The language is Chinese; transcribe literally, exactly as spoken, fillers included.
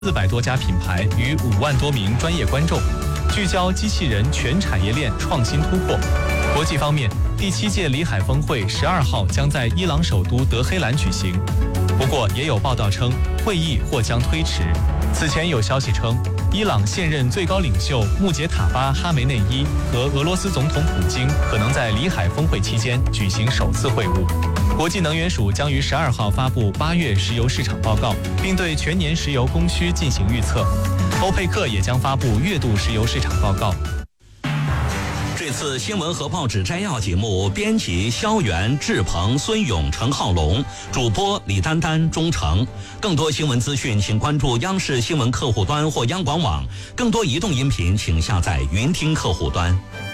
四百多家品牌与五万多名专业观众，聚焦机器人全产业链创新突破。国际方面，第七届里海峰会十二号将在伊朗首都德黑兰举行，不过也有报道称会议或将推迟。此前有消息称，伊朗现任最高领袖穆杰塔巴·哈梅内伊和俄罗斯总统普京可能在里海峰会期间举行首次会晤。国际能源署将于十二号发布八月石油市场报告，并对全年石油供需进行预测。欧佩克也将发布月度石油市场报告。 这次新闻和报纸摘要节目，编辑肖元、志鹏、孙勇、陈浩龙，主播李丹丹、钟诚。更多新闻资讯，请关注央视新闻客户端或央广网。更多移动音频，请下载云听客户端。